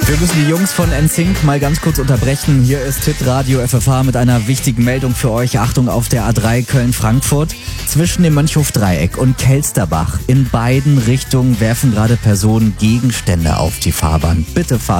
Wir müssen die Jungs von NSYNC mal ganz kurz unterbrechen. Hier ist Hit Radio FFH mit einer wichtigen Meldung für euch. Achtung, auf der A3 Köln-Frankfurt. Zwischen dem Mönchhof-Dreieck und Kelsterbach in beiden Richtungen werfen gerade Personen Gegenstände auf die Fahrbahn. Bitte fahrt